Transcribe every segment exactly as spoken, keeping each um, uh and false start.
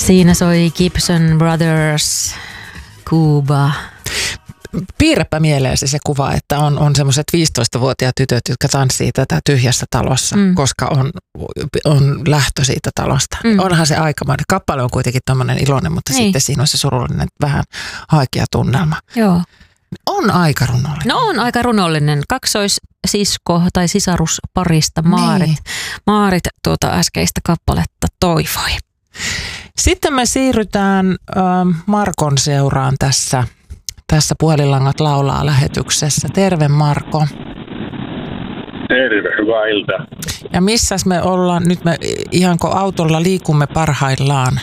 Siinä soi Gibson Brothers, Cuba. Piirräpä mieleesi se kuva, että on, on semmoiset viisitoistavuotiaat tytöt, jotka tanssii tätä tyhjässä talossa, mm. koska on, on lähtö siitä talosta. Mm. Onhan se aikamoinen. Kappale on kuitenkin tommoinen iloinen, mutta niin. Sitten siinä on se surullinen, vähän haikea tunnelma. Joo. On aika runollinen. No on aika runollinen. Kaksoissisko tai sisarus parista Maarit, niin. Maarit tuota äskeistä kappaletta toivoi. Sitten me siirrytään äh, Markon seuraan tässä, tässä Puhelinlangat laulaa -lähetyksessä. Terve Marko. Terve, hyvää iltaa. Ja missäs me ollaan? Nyt me ihanko autolla liikumme parhaillaan?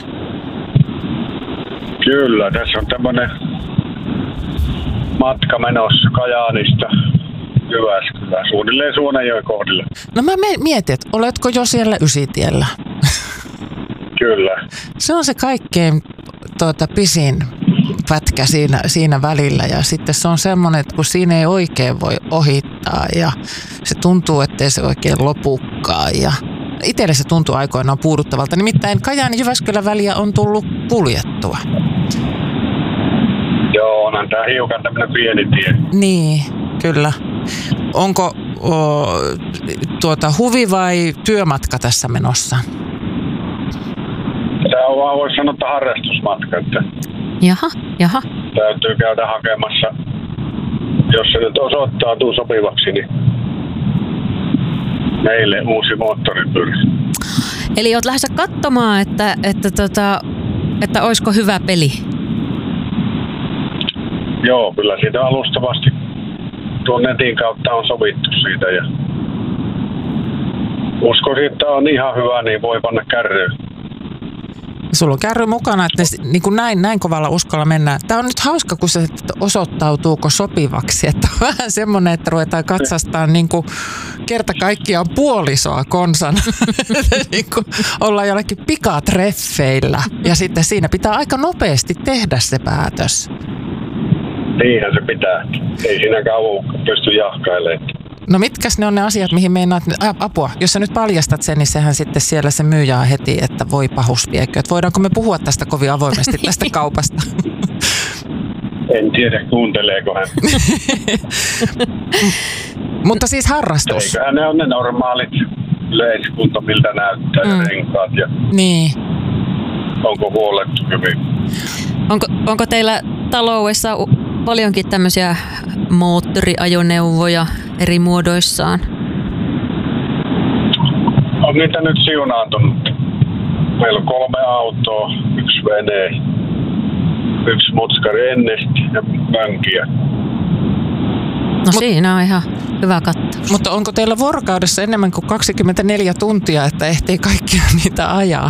Kyllä, tässä on tämmöinen matka menossa Kajaanista Jyväskylään, suunnilleen Suonenjoen kohdille. No mä mietin, että oletko jo siellä Ysitiellä? Kyllä. Se on se kaikkein tuota, pisin pätkä siinä, siinä välillä ja sitten se on semmoinen, että kun siinä ei oikein voi ohittaa ja se tuntuu, ettei se oikein lopukaan ja itselle se tuntuu aikoinaan puuduttavalta. Nimittäin Kajaani-Jyväskylän väliä on tullut kuljettua. Joo, onhan tää hiukan tämmönen pieni tie. Niin, kyllä. Onko o, tuota, huvi vai työmatka tässä menossa? Tämä on vaan, voisi sanoa, että harrastusmatka. Että jaha, jaha. täytyy käydä hakemassa, jos se nyt osoittautuu sopivaksi, niin meille uusi moottoripyörä. Eli oot lähdössä katsomaan, että, että, tota, että olisiko hyvä peli? Joo, kyllä siitä alustavasti tuon netin kautta on sovittu siitä ja uskoisin, että on ihan hyvä, niin voi panna kärryyn. Sulla on kärry mukana, että ne, niin kuin näin, näin kovalla uskolla mennään. Tämä on nyt hauska, kun se osoittautuuko sopivaksi. Että on vähän semmoinen, että ruvetaan katsastaa niin kuin kerta kaikkiaan puolisoa konsan. Niin kuin ollaan jollakin pikatreffeillä. Ja sitten siinä pitää aika nopeasti tehdä se päätös. Niinhän se pitää. Ei siinä kauan pysty jahkailemaan. No mitkäs ne on ne asiat, mihin meinaat apua? Jos sä nyt paljastat sen, niin sehän sitten siellä se myyjää heti, että voi pahus viekö. Että voidaanko me puhua tästä kovin avoimesti tästä kaupasta? En tiedä, kuunteleeko hän. Mutta siis harrastus. Eiköhän ne on ne normaalit yleiskunto, miltä näyttää mm. ja renkaat ja niin. Onko huolettu hyvin. Onko, onko teillä taloudessa paljonkin tämmöisiä moottoriajoneuvoja eri muodoissaan? On niitä nyt siunaantunut. Meillä on kolme autoa, yksi vene, yksi mutskari ennesti ja mönkiä. No Mut, siinä on ihan hyvä kattaus. Mutta onko teillä vuorokaudessa enemmän kuin kaksikymmentäneljä tuntia, että ehtii kaikkia niitä ajaa?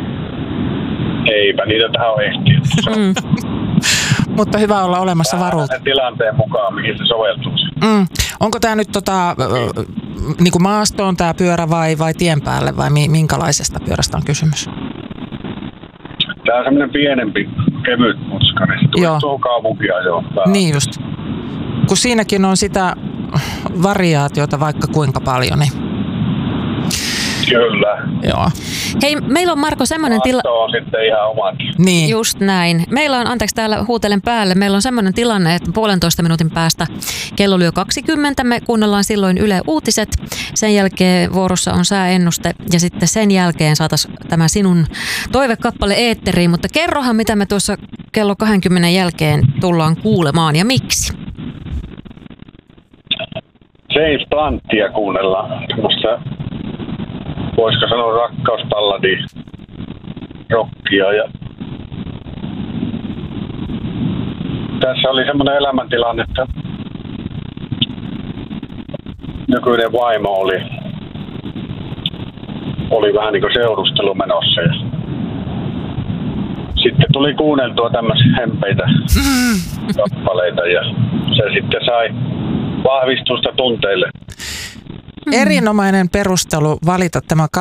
Eipä niitä tähän on ehtinyt. Mm. Mutta hyvä olla olemassa varuuta. Tilanteen mukaan, mihin se soveltuu. Mm. Onko tämä nyt tota, niin kuin maastoon tämä pyörä vai, vai tien päälle vai minkälaisesta pyörästä on kysymys? Tämä on semmoinen pienempi, kevyt mutskari. Se tulee tuohon kaupunkiajoon. Niin just. Kun siinäkin on sitä variaatiota vaikka kuinka paljon, niin kyllä. Joo. Hei, meillä on Marko semmoinen tilanne. on sitten ihan omat. Niin. Just näin. Meillä on, anteeksi täällä huutelen päälle, meillä on semmoinen tilanne, että puolentoista minuutin päästä kello lyö kaksikymmentä. Me kuunnellaan silloin Yle Uutiset. Sen jälkeen vuorossa on sääennuste ja sitten sen jälkeen saataisiin tämä sinun toivekappale eetteriin. Mutta kerrohan, mitä me tuossa kello kaksikymmentä jälkeen tullaan kuulemaan ja miksi. James Bluntia kuunnellaan. Tämmöistä, voisiko sanoa rakkausballadi, rockia. Ja tässä oli semmoinen elämäntilanne, että nykyinen vaimo oli, oli vähän niin kuin seurustelu menossa. Ja sitten tuli kuunneltua tämmöisiä hempeitä kappaleita ja se sitten sai vahvistusta tunteille. Erinomainen perustelu valita tämä